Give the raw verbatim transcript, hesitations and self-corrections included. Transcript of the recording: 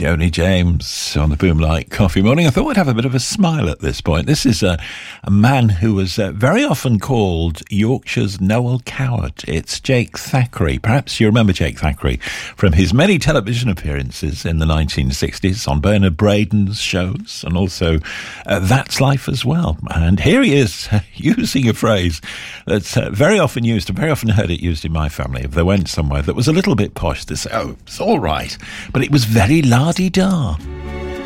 Joni James on the Boomlight Coffee Morning. I thought we'd have a bit of a smile at this point. This is a, a man who was uh, very often called Yorkshire's Noel Coward. It's Jake Thackeray. Perhaps you remember Jake Thackeray from his many television appearances in the nineteen sixties on Bernard Braden's shows and also uh, That's Life as well. And here he is uh, using a phrase that's uh, very often used, and very often heard it used in my family. If they went somewhere that was a little bit posh, they say, oh, it's all right. But it was very la-di-da.